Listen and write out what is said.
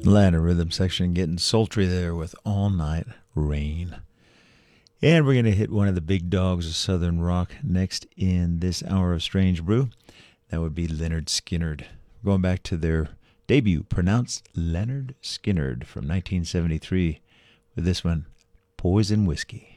Latin rhythm section getting sultry there with All Night Rain. And we're going to hit one of the big dogs of Southern rock next in this hour of Strange Brew. That would be Lynyrd Skynyrd. We're going back to their debut, pronounced Lynyrd Skynyrd, from 1973 with this one, Poison Whiskey.